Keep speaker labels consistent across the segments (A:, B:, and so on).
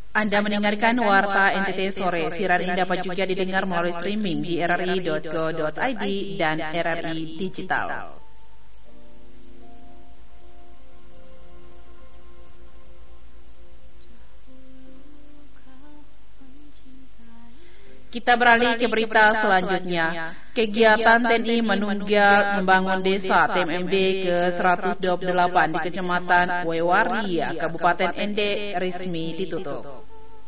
A: Anda mendengarkan Warta NTT Sore. Siaran ini dapat juga didengar melalui streaming di rri.go.id dan RRI Digital. Kita beralih ke berita selanjutnya. Kegiatan TNI menunggal membangun desa TMMD ke-128 di Kecamatan Wewaria, Kabupaten Ende resmi ditutup.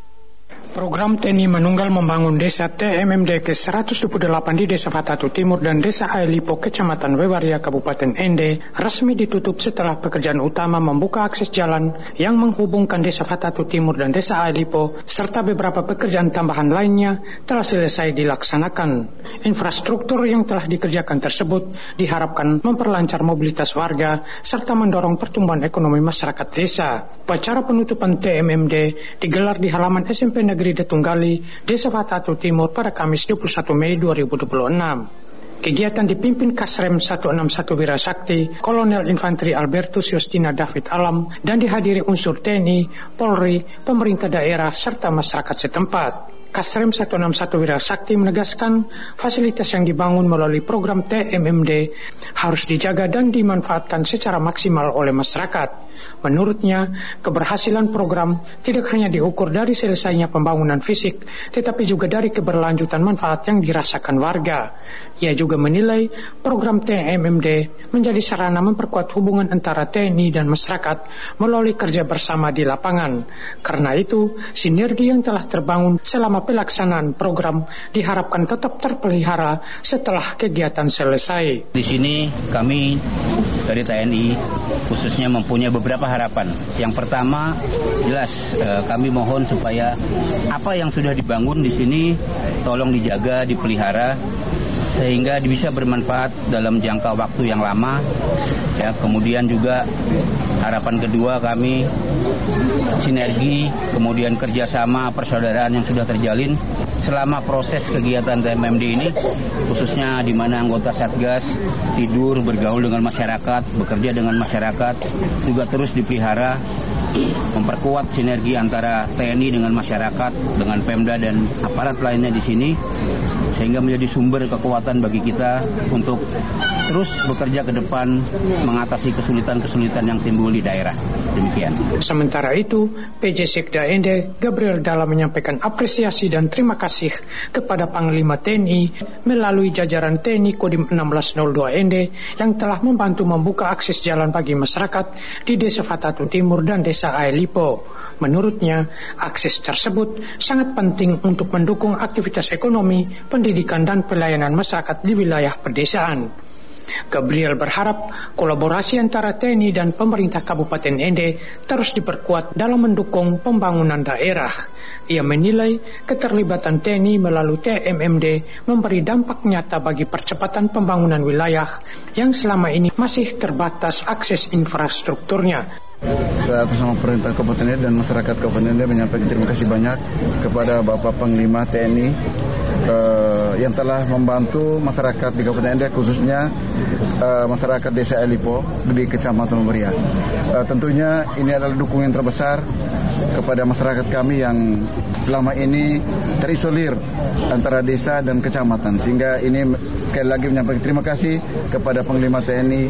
B: Program TNI menunggal membangun desa TMMD ke-128 di Desa Fatatu Timur dan Desa Aelipo, Kecamatan Wewaria, Kabupaten Ende, resmi ditutup setelah pekerjaan utama membuka akses jalan yang menghubungkan Desa Fatatu Timur dan Desa Aelipo, serta beberapa pekerjaan tambahan lainnya telah selesai dilaksanakan. Infrastruktur yang telah dikerjakan tersebut diharapkan memperlancar mobilitas warga serta mendorong pertumbuhan ekonomi masyarakat desa. Upacara penutupan TMMD digelar di halaman SMP Negeri Detunggali, Desa Fatatu Timur pada Kamis 21 Mei 2026. Kegiatan dipimpin Kasrem 161 Wirasakti, Kolonel Infanteri Albertus Justina David Alam, dan dihadiri unsur TNI, Polri, pemerintah daerah, serta masyarakat setempat. Kasrem 161 Wirasakti menegaskan fasilitas yang dibangun melalui program TMMD harus dijaga dan dimanfaatkan secara maksimal oleh masyarakat. Menurutnya, keberhasilan program tidak hanya diukur dari selesainya pembangunan fisik, tetapi juga dari keberlanjutan manfaat yang dirasakan warga. Ia juga menilai program TMMD menjadi sarana memperkuat hubungan antara TNI dan masyarakat melalui kerja bersama di lapangan. Karena itu, sinergi yang telah terbangun selama pelaksanaan program diharapkan tetap terpelihara setelah kegiatan selesai.
C: Di sini kami dari TNI khususnya mempunyai beberapa harapan. Yang pertama, jelas kami mohon supaya apa yang sudah dibangun di sini tolong dijaga, dipelihara sehingga bisa bermanfaat dalam jangka waktu yang lama. Ya, kemudian juga harapan kedua kami sinergi, kemudian kerjasama persaudaraan yang sudah terjalin selama proses kegiatan TMMD ini, khususnya di mana anggota Satgas tidur, bergaul dengan masyarakat, bekerja dengan masyarakat, juga terus dipelihara, memperkuat sinergi antara TNI dengan masyarakat, dengan Pemda dan aparat lainnya di sini, sehingga menjadi sumber kekuatan bagi kita untuk terus bekerja ke depan mengatasi kesulitan-kesulitan yang timbul di daerah. Demikian. Sementara itu, PJ Sekda Ende Gabriel Dalla menyampaikan apresiasi dan terima kasih kepada Panglima TNI melalui jajaran TNI Kodim 1602 Ende yang telah membantu membuka akses jalan bagi masyarakat di Desa Fatatu Timur dan Desa Aelipo. Menurutnya, akses tersebut sangat penting untuk mendukung aktivitas ekonomi, pendidikan dan pelayanan masyarakat di wilayah pedesaan. Gabriel berharap kolaborasi antara TNI dan pemerintah Kabupaten Ende terus diperkuat dalam mendukung pembangunan daerah. Ia menilai keterlibatan TNI melalui TMMD memberi dampak nyata bagi percepatan pembangunan wilayah yang selama ini masih terbatas akses infrastrukturnya.
D: Saya atas nama pemerintah Kabupaten Ende dan masyarakat Kabupaten Ende menyampaikan terima kasih banyak kepada Bapak Panglima TNI yang telah membantu masyarakat di Kabupaten Ende, khususnya masyarakat Desa Aelipo di Kecamatan Wewaria. Tentunya ini adalah dukungan terbesar kepada masyarakat kami yang selama ini terisolir antara desa dan kecamatan, sehingga ini sekali lagi menyampaikan terima kasih kepada Panglima TNI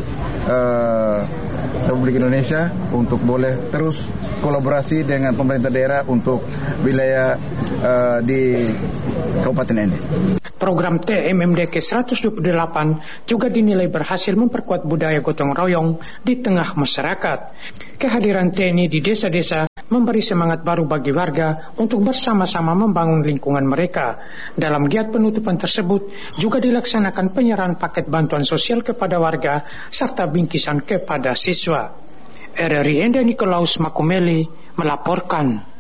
D: Republik Indonesia untuk boleh terus kolaborasi dengan pemerintah daerah untuk wilayah di Kabupaten Ende.
B: Program TMMD ke-128 juga dinilai berhasil memperkuat budaya gotong royong di tengah masyarakat. Kehadiran TNI di desa-desa memberi semangat baru bagi warga untuk bersama-sama membangun lingkungan mereka. Dalam giat penutupan tersebut juga dilaksanakan penyerahan paket bantuan sosial kepada warga serta bingkisan kepada siswa. RRI Ende Nikolaus Makumeli melaporkan.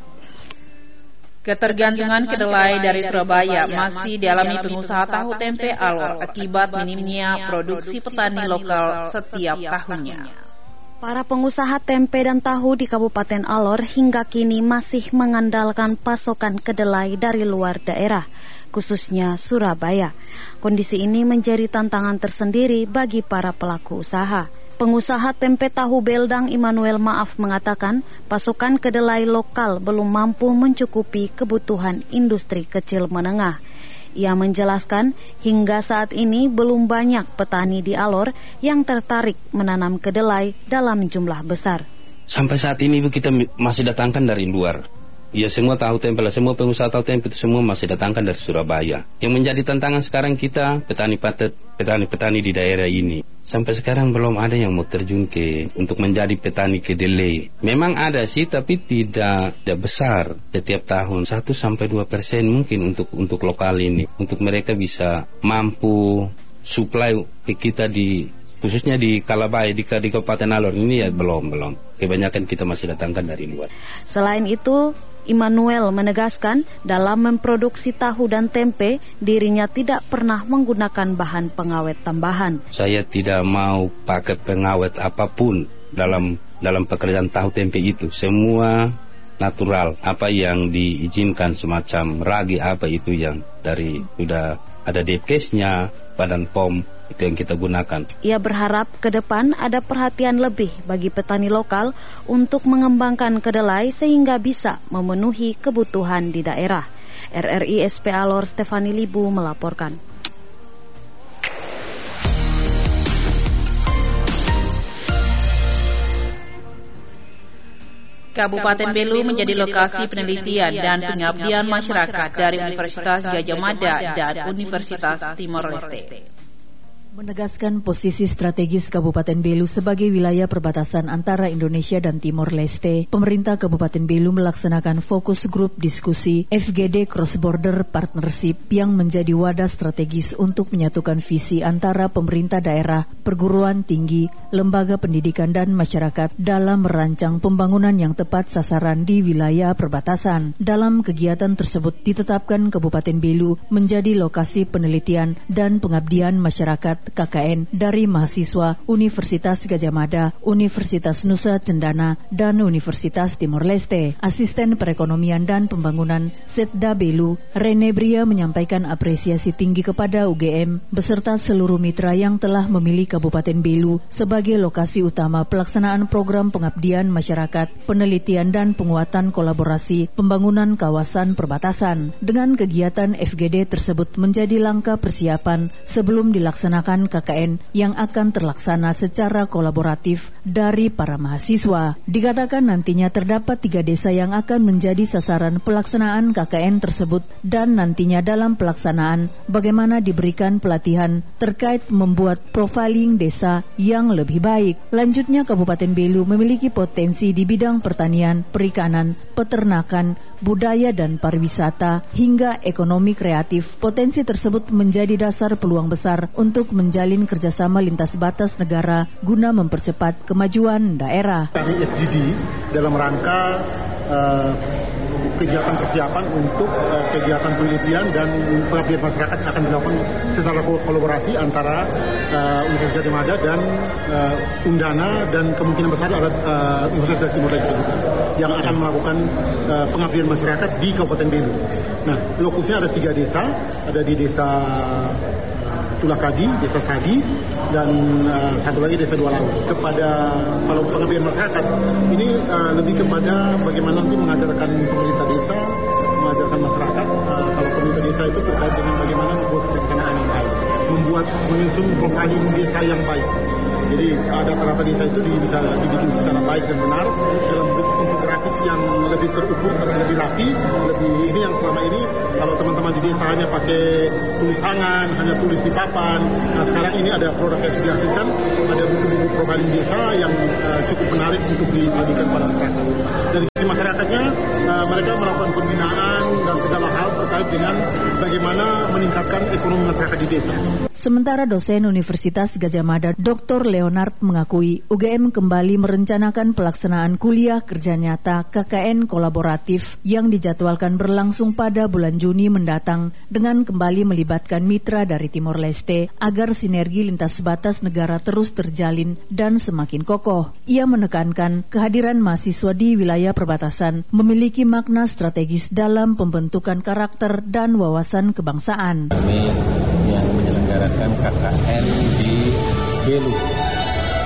A: Ketergantungan kedelai dari Surabaya masih dialami pengusaha tahu tempe Alor akibat minimnya produksi petani lokal setiap tahunnya.
E: Para pengusaha tempe dan tahu di Kabupaten Alor hingga kini masih mengandalkan pasokan kedelai dari luar daerah, khususnya Surabaya. Kondisi ini menjadi tantangan tersendiri bagi para pelaku usaha. Pengusaha tempe tahu Beldang Immanuel Maaf mengatakan pasokan kedelai lokal belum mampu mencukupi kebutuhan industri kecil menengah. Ia menjelaskan hingga saat ini belum banyak petani di Alor yang tertarik menanam kedelai dalam jumlah besar.
F: Sampai saat ini kita masih datangkan dari luar. Ya, semua tahu tempe lah, semua pengusaha tahu tempe itu semua masih datangkan dari Surabaya. Yang menjadi tantangan sekarang kita petani di daerah ini. Sampai sekarang belum ada yang mau terjun untuk menjadi petani kedelai. Memang ada sih, tapi tidak besar. Setiap tahun 1-2% mungkin untuk lokal ini, untuk mereka bisa mampu supply ke kita khususnya di Kalabai, di Kabupaten Alor ini ya belum. Kebanyakan kita masih datangkan dari luar.
E: Selain itu, Immanuel menegaskan dalam memproduksi tahu dan tempe, dirinya tidak pernah menggunakan bahan pengawet tambahan.
F: Saya tidak mau pakai pengawet apapun dalam pekerjaan tahu tempe itu. Semua natural. Apa yang diizinkan semacam ragi apa itu yang dari sudah ada DPS-nya, Badan POM, itu yang kita gunakan.
E: Ia berharap ke depan ada perhatian lebih bagi petani lokal untuk mengembangkan kedelai sehingga bisa memenuhi kebutuhan di daerah. RRI SP Alor Stefani Libu melaporkan.
A: Kabupaten Belu menjadi lokasi penelitian dan pengabdian masyarakat dari Universitas Gadjah Mada dan Universitas Timor Leste.
G: Menegaskan posisi strategis Kabupaten Belu sebagai wilayah perbatasan antara Indonesia dan Timor Leste, pemerintah Kabupaten Belu melaksanakan fokus grup diskusi FGD Cross Border Partnership yang menjadi wadah strategis untuk menyatukan visi antara pemerintah daerah, perguruan tinggi, lembaga pendidikan dan masyarakat dalam merancang pembangunan yang tepat sasaran di wilayah perbatasan. Dalam kegiatan tersebut ditetapkan Kabupaten Belu menjadi lokasi penelitian dan pengabdian masyarakat KKN dari mahasiswa Universitas Gadjah Mada, Universitas Nusa Cendana, dan Universitas Timor Leste. Asisten Perekonomian dan Pembangunan Setda Belu, Rene Bria menyampaikan apresiasi tinggi kepada UGM beserta seluruh mitra yang telah memilih Kabupaten Belu sebagai lokasi utama pelaksanaan program pengabdian masyarakat, penelitian dan penguatan kolaborasi pembangunan kawasan perbatasan. Dengan kegiatan FGD tersebut menjadi langkah persiapan sebelum dilaksanakan KKN yang akan terlaksana secara kolaboratif dari para mahasiswa. Dikatakan nantinya terdapat 3 desa yang akan menjadi sasaran pelaksanaan KKN tersebut dan nantinya dalam pelaksanaan bagaimana diberikan pelatihan terkait membuat profiling desa yang lebih baik. Lanjutnya, Kabupaten Belu memiliki potensi di bidang pertanian, perikanan, peternakan, budaya dan pariwisata hingga ekonomi kreatif. Potensi tersebut menjadi dasar peluang besar untuk menjalin kerjasama lintas batas negara guna mempercepat kemajuan daerah.
H: Kami FGD dalam rangka kegiatan persiapan untuk kegiatan penelitian dan pengabdian masyarakat akan dilakukan secara kolaborasi antara Universitas Gadjah Mada dan Undana dan kemungkinan besar ada Universitas Timor Leste yang akan melakukan pengabdian masyarakat di Kabupaten Belu. Nah, lokusnya ada 3 desa, ada di desa Tulakadi, desa Sadi, dan satu lagi desa Dua Laut. Kepada kalau pengabdian masyarakat ini lebih kepada bagaimana nanti mengajarkan pemerintah desa, mengajarkan masyarakat. Kalau pemerintah desa itu terkait dengan bagaimana membuat perencanaan yang baik, menyusun profiling desa yang baik. Jadi ada rata desa itu bisa dibikin secara baik dan benar dalam bentuk infografis yang lebih terukur, lebih rapi, lebih ini yang selama ini kalau teman-teman di desa hanya pakai tulis tangan, hanya tulis di papan. Nah, sekarang ini ada produk yang sudah dihasilkan, ada buku-buku profiling desa yang cukup menarik untuk disajikan pada masyarakat. Dari sisi masyarakatnya, mereka melakukan pembinaan dan segala hal terkait dengan bagaimana meningkatkan ekonomi masyarakat di desa.
G: Sementara dosen Universitas Gadjah Mada Dr. Leonard mengakui UGM kembali merencanakan pelaksanaan kuliah kerja nyata KKN kolaboratif yang dijadwalkan berlangsung pada bulan Juni mendatang dengan kembali melibatkan mitra dari Timor Leste agar sinergi lintas batas negara terus terjalin dan semakin kokoh. Ia menekankan kehadiran mahasiswa di wilayah perbatasan memiliki makna strategis dalam pembentukan karakter dan wawasan kebangsaan.
I: Kami yang menyelenggarakan KKN di Belu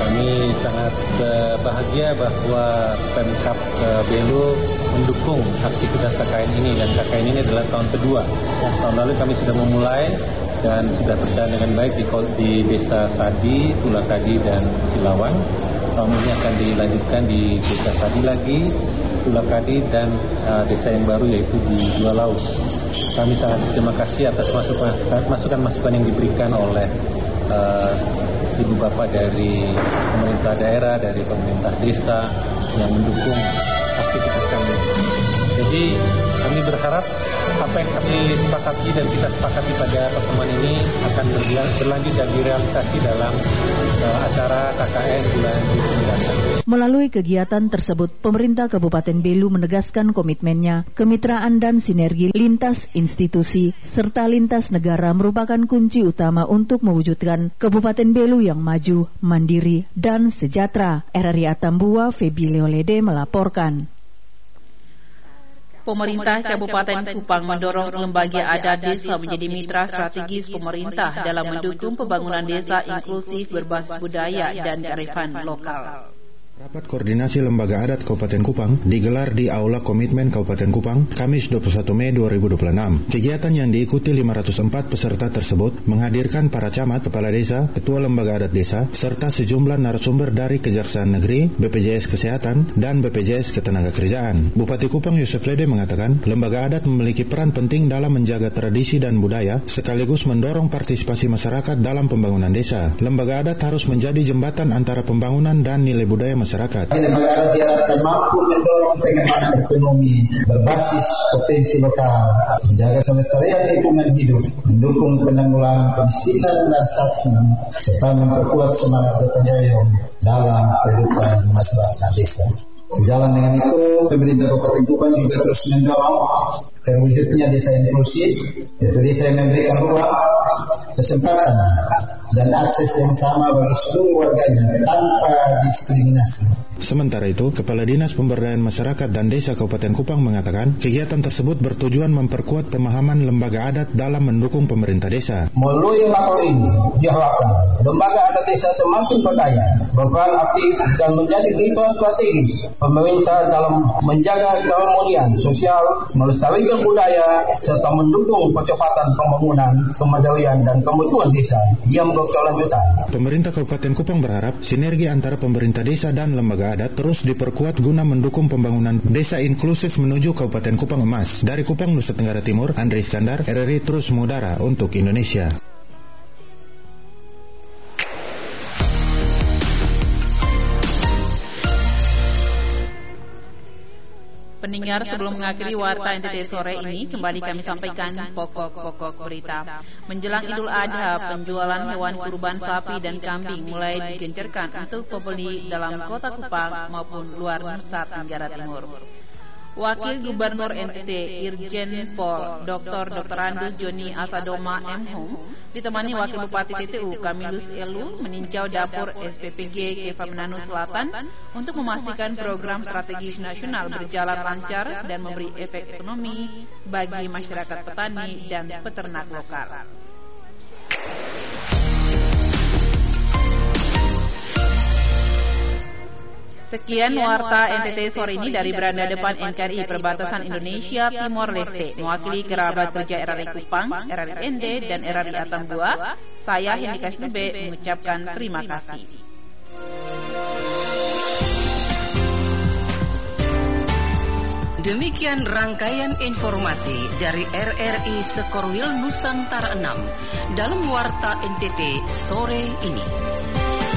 I: Kami sangat bahagia bahwa Pemkab Belu mendukung aktivitas KKN ini, dan KKN ini adalah tahun kedua. Tahun lalu kami sudah memulai dan sudah berjalan dengan baik di Desa Sadi, Tulakadi, dan Silawan. Tahun ini akan dilanjutkan di Desa Sadi lagi, Tulakadi, dan desa yang baru yaitu di Dua Laut. Kami sangat terima kasih atas masukan-masukan yang diberikan oleh Ibu Bapak dari pemerintah daerah, dari pemerintah desa yang mendukung aktivitas kami. Jadi kami berharap apa yang kami sepakati dan kita sepakati pada pertemuan ini akan berlanjut dan direalisasi dalam acara KKN bulan Juli mendatang.
G: Melalui kegiatan tersebut, pemerintah Kabupaten Belu menegaskan komitmennya, kemitraan dan sinergi lintas institusi serta lintas negara merupakan kunci utama untuk mewujudkan Kabupaten Belu yang maju, mandiri, dan sejahtera. RRI Atambua, Febi Leolede melaporkan.
A: Pemerintah Kabupaten Kupang mendorong lembaga adat desa menjadi mitra strategis pemerintah dalam mendukung pembangunan desa inklusif berbasis budaya dan kearifan lokal.
J: Rapat koordinasi lembaga adat Kabupaten Kupang digelar di Aula Komitmen Kabupaten Kupang, Kamis 21 Mei 2026. Kegiatan yang diikuti 504 peserta tersebut menghadirkan para camat, kepala desa, ketua lembaga adat desa, serta sejumlah narasumber dari Kejaksaan Negeri, BPJS Kesehatan, dan BPJS Ketenagakerjaan. Bupati Kupang Yusuf Lede mengatakan, lembaga adat memiliki peran penting dalam menjaga tradisi dan budaya, sekaligus mendorong partisipasi masyarakat dalam pembangunan desa. Lembaga adat harus menjadi jembatan antara pembangunan dan nilai budaya masyarakat.
K: Lembaga adat diharapkan mampu mendorong pengembangan ekonomi berbasis potensi lokal, menjaga kelestarian lingkungan hidup, mendukung penanggulangan kemiskinan dan stunting, serta memperkuat semangat gotong royong dalam kehidupan masyarakat desa. Sejalan dengan itu, pemerintah Kabupaten Kupang juga terus mendorong terwujudnya desa inklusif, yaitu desa yang memberikan ruang, kesempatan, dan akses yang sama bagi seluruh warganya tanpa diskriminasi.
J: Sementara itu, Kepala Dinas Pemberdayaan Masyarakat dan Desa Kabupaten Kupang mengatakan, kegiatan tersebut bertujuan memperkuat pemahaman lembaga adat dalam mendukung pemerintah desa.
K: Melalui makro ini, diharapkan lembaga adat desa semakin berdaya, berperan aktif dan menjadi mitra strategis pemerintah dalam menjaga keharmonian sosial, melestarikan budaya, serta mendukung percepatan pembangunan, kemandirian, dan kemutuan desa yang berkelanjutan.
J: Pemerintah Kabupaten Kupang berharap sinergi antara pemerintah desa dan lembaga adat terus diperkuat guna mendukung pembangunan desa inklusif menuju Kabupaten Kupang Emas. Dari Kupang, Nusa Tenggara Timur, Andri Iskandar, RRI terus mengudara untuk Indonesia.
A: Pendengar, sebelum mengakhiri Warta NTT sore ini, kembali kami sampaikan pokok-pokok berita. Menjelang Idul Adha, penjualan hewan kurban sapi dan kambing mulai digencarkan untuk pembeli dalam kota Kupang maupun luar Nusa Tenggara Timur. Wakil Gubernur NTT Irjen Pol Dr. Andus Joni Asadoma M. Hum ditemani Wakil Bupati TTU Kamilus Elu meninjau dapur SPPG Keva Menanu Selatan untuk memastikan program strategis nasional berjalan lancar dan memberi efek ekonomi bagi masyarakat petani dan peternak lokal. Sekian Warta NTT sore ini dari beranda depan NKRI Perbatasan Indonesia Timor Leste. Mewakili kerabat kerja RRI Kupang, RRI ND, dan RRI Atambua, saya Hendika Snube mengucapkan terima kasih.
L: Demikian rangkaian informasi dari RRI Sekorwil Nusantara 6 dalam Warta NTT sore ini.